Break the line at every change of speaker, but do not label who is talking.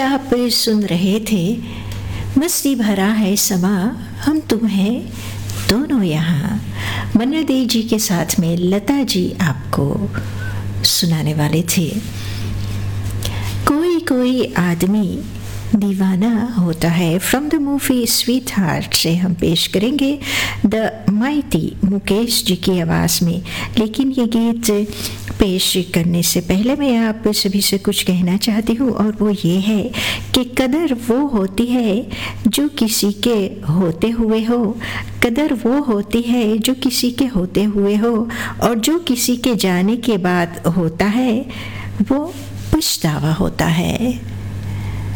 आप सुन रहे थे मस्ती भरा है समा, हम तुम हैं दोनों यहाँ। मन्ना दे जी के साथ में लता जी आपको सुनाने वाले थे। कोई कोई आदमी दीवाना होता है, from the movie sweet heart से हम पेश करेंगे द माइटी मुकेश जी की आवाज़ में। लेकिन ये गीत पेश करने से पहले मैं आप सभी से कुछ कहना चाहती हूँ, और वो ये है कि कदर वो होती है जो किसी के होते हुए हो, कदर वो होती है जो किसी के होते हुए हो, और जो किसी के जाने के बाद होता है वो पछतावा होता है।